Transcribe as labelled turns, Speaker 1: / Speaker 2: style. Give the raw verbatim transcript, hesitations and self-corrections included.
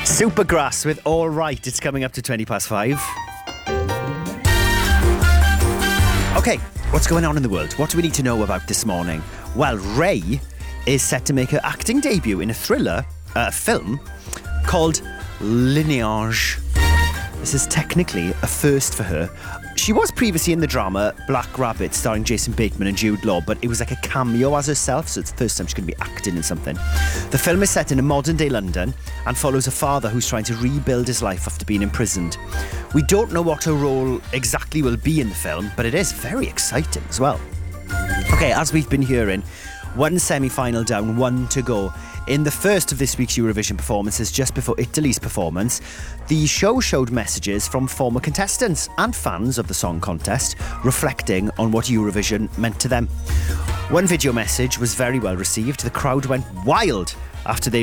Speaker 1: Supergrass with All Right. It's coming up to twenty past five. Okay, what's going on in the world? What do we need to know about this morning? Well, Ray is set to make her acting debut in a thriller, a uh, film called Lineage. This is technically a first for her. She was previously in the drama Black Rabbit, starring Jason Bateman and Jude Law, but it was like a cameo as herself, so it's the first time she's going to be acting in something. The film is set in a modern-day London and follows a father who's trying to rebuild his life after being imprisoned. We don't know what her role exactly will be in the film, but it is very exciting as well. Okay, as we've been hearing, one semi-final down, one to go. In the first of this week's Eurovision performances, just before Italy's performance, the show showed messages from former contestants and fans of the song contest reflecting on what Eurovision meant to them. One video message was very well received. The crowd went wild after they